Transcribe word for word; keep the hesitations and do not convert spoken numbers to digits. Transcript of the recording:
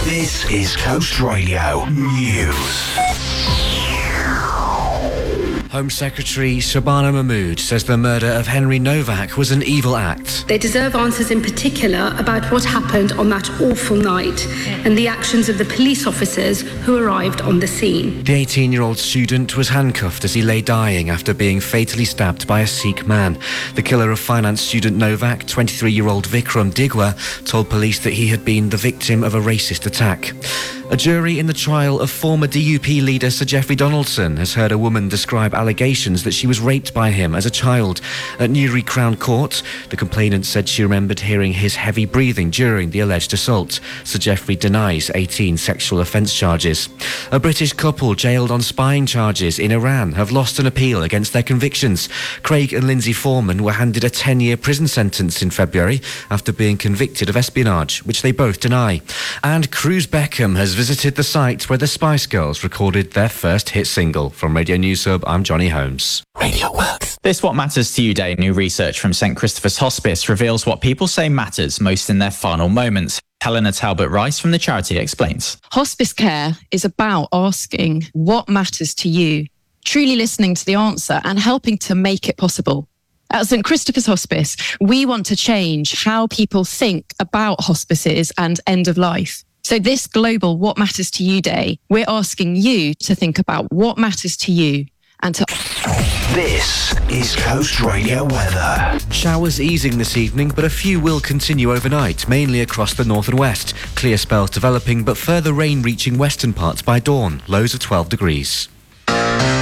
This is Coast Radio News. Home Secretary Shabana Mahmood says the murder of Henry Novak was an evil act. They deserve answers in particular about what happened on that awful night and the actions of the police officers who arrived on the scene. The eighteen-year-old student was handcuffed as he lay dying after being fatally stabbed by a Sikh man. The killer of finance student Novak, twenty-three-year-old Vikram Digwa, told police that he had been the victim of a racist attack. A jury in the trial of former D U P leader Sir Geoffrey Donaldson has heard a woman describe allegations that she was raped by him as a child. At Newry Crown Court, the complainant said she remembered hearing his heavy breathing during the alleged assault. Sir Geoffrey denies eighteen sexual offence charges. A British couple jailed on spying charges in Iran have lost an appeal against their convictions. Craig and Lindsay Foreman were handed a ten-year prison sentence in February after being convicted of espionage, which they both deny. And Cruz Beckham has visited the site where the Spice Girls recorded their first hit single. From Radio News Hub, I'm Johnny Holmes. Radio Works. This What Matters to You Day. New research from St Christopher's Hospice reveals what people say matters most in their final moments. Helena Talbot-Rice from the charity explains. Hospice care is about asking what matters to you, truly listening to the answer and helping to make it possible. At St Christopher's Hospice, we want to change how people think about hospices and end of life. So this global What Matters to You Day, we're asking you to think about what matters to you and to... This is Coast Radio weather. Showers easing this evening, but a few will continue overnight, mainly across the north and west. Clear spells developing, but further rain reaching western parts by dawn, lows of twelve degrees.